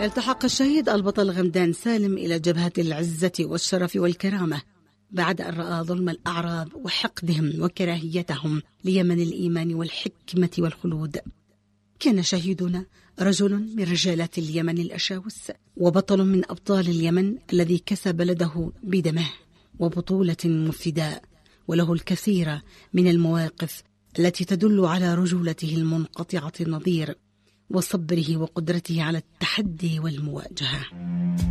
التحق الشهيد البطل غمدان سالم إلى جبهة العزة والشرف والكرامة بعد أن رأى ظلم الأعراب وحقدهم وكراهيتهم ليمن الإيمان والحكمة والخلود. كان شهيدنا رجل من رجالات اليمن الأشاوس، وبطل من أبطال اليمن الذي كسب بلده بدمه وبطولة مفداء، وله الكثير من المواقف التي تدل على رجولته المنقطعة النظير وصبره وقدرته على التحدي والمواجهة.